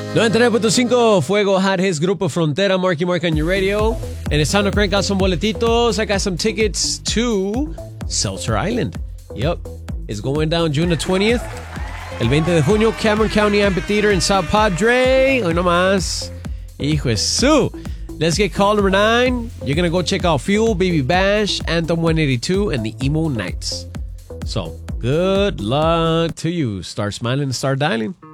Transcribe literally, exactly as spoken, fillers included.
noventa y nueve punto cinco, Fuego had his Grupo Frontera, Marky Mark on your radio. And it's time to crank out some boletitos. I got some tickets to Seltzer Island. Yep. It's going down June the twentieth. El veinte de junio, Cameron County Amphitheater in South Padre. Hoy nomás. Hijo de su. Let's get call number nine. You're going to go check out Fuel, Baby Bash, Anthem one eighty-two, and the Emo Nights. So, good luck to you. Start smiling and start dialing.